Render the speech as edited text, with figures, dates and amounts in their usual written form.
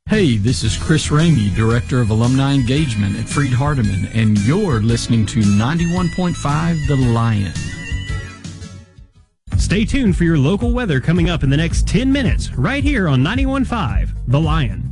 Hey, this is Chris Ramey, Director of Alumni Engagement at Freed Hardeman, and you're listening to 91.5 The Lion. Stay tuned for your local weather coming up in the next 10 minutes, right here on 91.5 The Lion.